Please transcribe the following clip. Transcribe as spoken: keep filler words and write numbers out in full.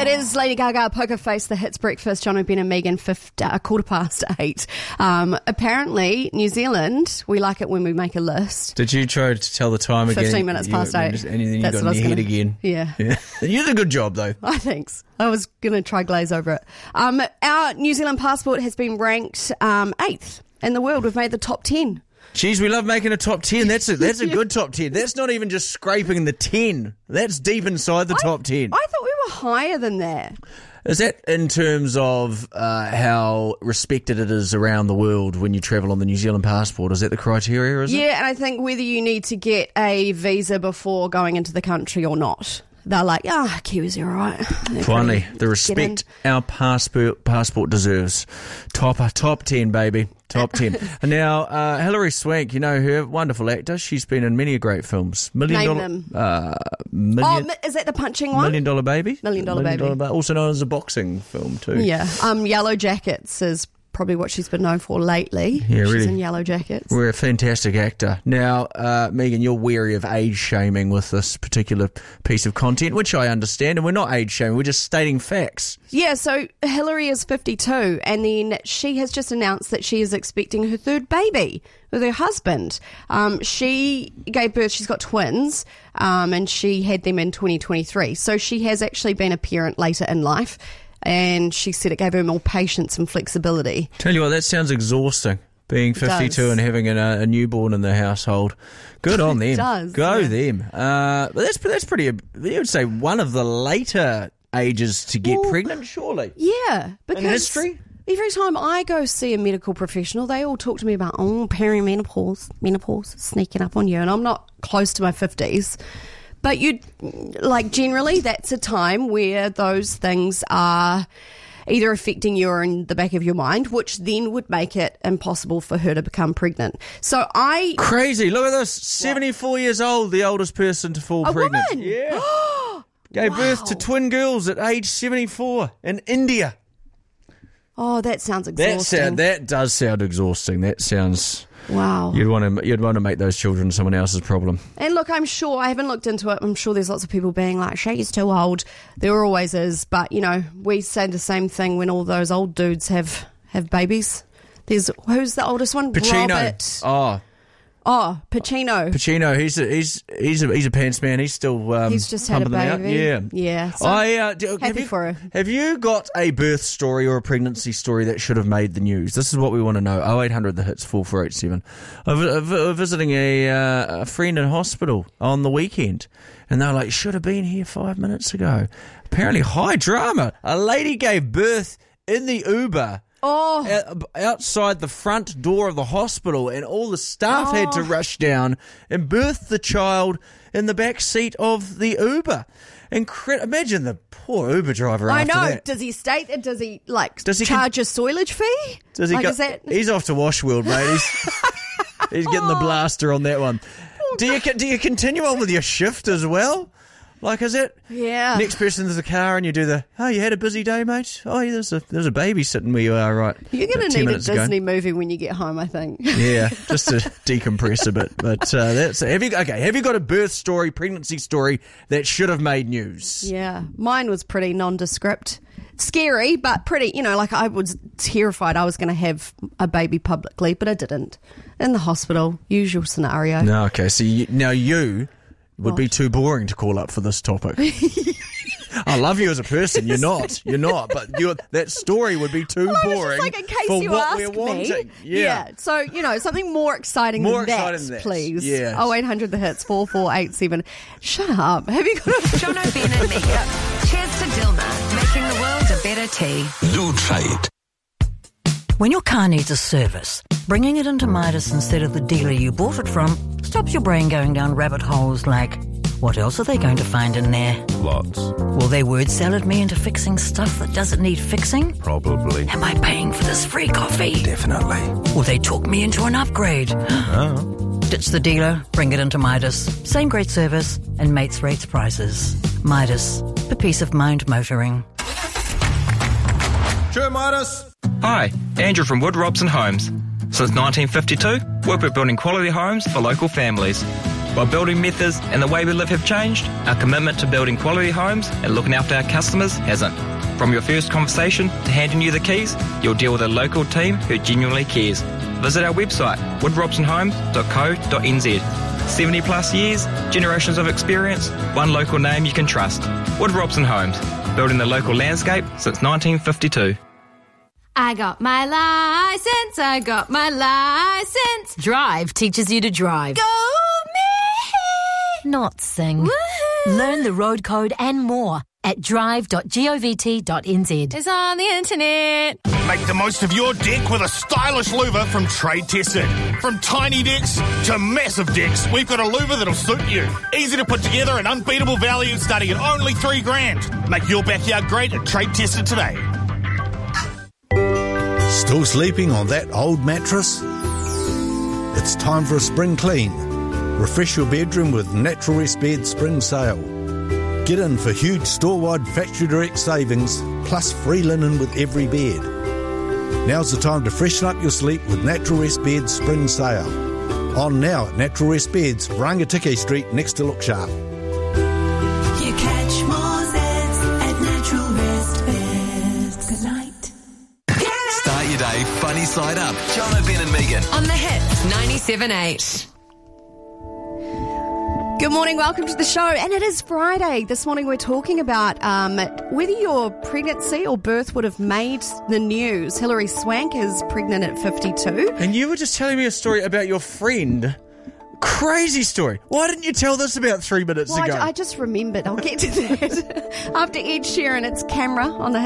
It is Lady Gaga, Poker Face, the Hits Breakfast, John O'Brien and Megan, fifty, uh, quarter past eight. Um, apparently, New Zealand, we like it when we make a list. Did you try to tell the time again? fifteen minutes you, past eight. And then you That's got what in your I was head gonna, again. Yeah. yeah. You did a good job, though. I think so. I was going to try glaze over it. Um, our New Zealand passport has been ranked um, eighth in the world. We've made the top ten. Jeez, we love making a top ten. That's a, that's a good top ten. That's not even just scraping the ten. That's deep inside the I, top ten. I thought we were higher than that. Is that in terms of uh, how respected it is around the world when you travel on the New Zealand passport? Is that the criteria, is yeah, it? Yeah, and I think whether you need to get a visa before going into the country or not. They're like, ah, oh, Kiwis are all right. Finally, the respect our passport passport deserves. Top top ten, baby. Top ten. And now, uh, Hilary Swank, you know her, wonderful actor. She's been in many great films. Million Name Dollar, them. Uh, million, oh, is that the punching one? Million Dollar Baby? Million Dollar Baby. Dollar ba- also known as a boxing film, too. Yeah. Um, Yellow Jackets is probably what she's been known for lately. Yeah, she's really. in Yellow Jackets. We're a fantastic actor. Now, uh, Megan, you're wary of age shaming with this particular piece of content, which I understand, and we're not age shaming, we're just stating facts. Yeah, so Hilary is fifty-two, and then she has just announced that she is expecting her third baby with her husband. Um, she gave birth, she's got twins, um, and she had them in twenty twenty-three. So she has actually been a parent later in life. And she said it gave her more patience and flexibility. Tell you what, that sounds exhausting, being fifty-two and having a, a newborn in the household. Good on them. It does. Go yeah. them. Uh, but that's that's pretty, you would say, one of the later ages to get well, pregnant, surely. Yeah. Because in history? Every time I go see a medical professional, they all talk to me about, oh, perimenopause, menopause, sneaking up on you. And I'm not close to my fifties. But you, like, generally, that's a time where those things are either affecting you or in the back of your mind, which then would make it impossible for her to become pregnant. So I... Crazy. Look at this. seventy-four what? Years old, the oldest person to fall a pregnant. Woman? Yeah. Gave wow. birth to twin girls at age seventy-four in India. Oh, that sounds exhausting. That, sound, that does sound exhausting. That sounds... Wow. You'd want to you'd want to make those children someone else's problem. And look, I'm sure, I haven't looked into it, I'm sure there's lots of people being like, she's too old. There always is. But, you know, we say the same thing when all those old dudes have, have babies. There's, who's the oldest one? Pacino. Robert. Oh. Oh, Pacino. Pacino, he's a, he's he's a, he's a pants man. He's still um, he's just had a pumping them baby. out. Yeah, yeah. So I uh, do, happy have you, for her. Have you got a birth story or a pregnancy story that should have made the news? This is what we want to know. Oh eight hundred the hits four four eight seven. I was visiting a uh, a friend in hospital on the weekend, and they're like, should have been here five minutes ago. Apparently, high drama. A lady gave birth in the Uber. Oh. Outside the front door of the hospital, and all the staff oh. had to rush down and birth the child in the back seat of the Uber. Incre- Imagine the poor Uber driver I after know. that. Does he state it? Does he, like, Does he charge con- a soilage fee? Does he like, go- is that... He's off to Washworld, mate. He's, he's getting the blaster on that one. Do you do you continue on with your shift as well? Like, is it? Yeah. Next person to the car and you do the, oh, you had a busy day, mate? Oh, yeah, there's a there's a baby sitting where you are, right? You're going to need a Disney ago. movie when you get home, I think. Yeah, just to decompress a bit. But uh, that's have you okay? Have you got a birth story, pregnancy story that should have made news? Yeah, mine was pretty nondescript. Scary, but pretty, you know, like I was terrified I was going to have a baby publicly, but I didn't. In the hospital, usual scenario. No, okay. So you, now you... would What? be too boring to call up for this topic. I love you as a person. You're not. You're not. But you're, that story would be too Well, I was boring just like, in case for you what ask we're me. wanting. Yeah. yeah. So, you know, something more exciting More than exciting that, than that. please. Yeah. oh eight hundred the hits, four four eight seven. Shut up. Have you got a... John O'Brien and Megan. Cheers to Dilmah, making the world a better tea. Lube When your car needs a service, bringing it into Midas instead of the dealer you bought it from stops your brain going down rabbit holes like, what else are they going to find in there? Lots. Will they word salad me into fixing stuff that doesn't need fixing? Probably. Am I paying for this free coffee? Definitely. Will they talk me into an upgrade? Oh. Ditch the dealer, bring it into Midas. Same great service and mates rates prices. Midas, for peace of mind motoring. Sure, Midas. Hi, Andrew from Wood Robson Homes. Since nineteen fifty-two, we've been building quality homes for local families. While building methods and the way we live have changed, our commitment to building quality homes and looking after our customers hasn't. From your first conversation to handing you the keys, you'll deal with a local team who genuinely cares. Visit our website, wood robson homes dot co dot n z. seventy plus years, generations of experience, one local name you can trust. Wood Robson Homes, building the local landscape since nineteen fifty-two. I got my license, I got my license. Drive teaches you to drive. Go me! Not sing. Woohoo! Learn the road code and more at drive dot govt dot n z. It's on the internet. Make the most of your deck with a stylish louver from Trade Tested. From tiny decks to massive decks, we've got a louver that'll suit you. Easy to put together and unbeatable value starting at only three grand. Make your backyard great at Trade Tested today. Still sleeping on that old mattress? It's time for a spring clean. Refresh your bedroom with Natural Rest Bed Spring Sale. Get in for huge store-wide factory direct savings, plus free linen with every bed. Now's the time to freshen up your sleep with Natural Rest Beds Spring Sale. On now at Natural Rest Beds, Rangatike Street next to Look Sharp. You catch more zeds at Natural Rest Beds. Good night. Start your day funny side up. John, Ben and Megan. On the hits ninety-seven point eight. Good morning, welcome to the show, and it is Friday. This morning we're talking about um, whether your pregnancy or birth would have made the news. Hilary Swank is pregnant at fifty-two. And you were just telling me a story about your friend. Crazy story. Why didn't you tell this about three minutes Well, ago? I, I just remembered. I'll get to that. After Ed Sheeran, it's Camera on the